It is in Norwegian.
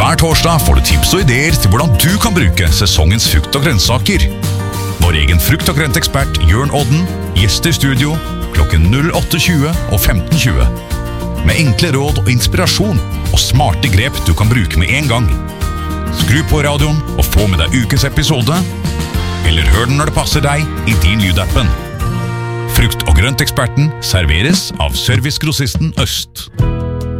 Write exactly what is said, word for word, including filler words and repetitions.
Hver torsdag får du tips og ideer til hvordan du kan bruke sesongens frukt og grønnsaker. Vår egen frukt- og grøntekspert Jørn Odden gjester studio klokken åtte tjue og femten tjue. Med enkle råd og inspirasjon og smarte grep du kan bruke med en gang. Skru på radioen og få med deg ukens episode, eller hør den når det passer deg i din lydappen. Frukt- og grønteksperten serveres av Servicegrossisten Øst.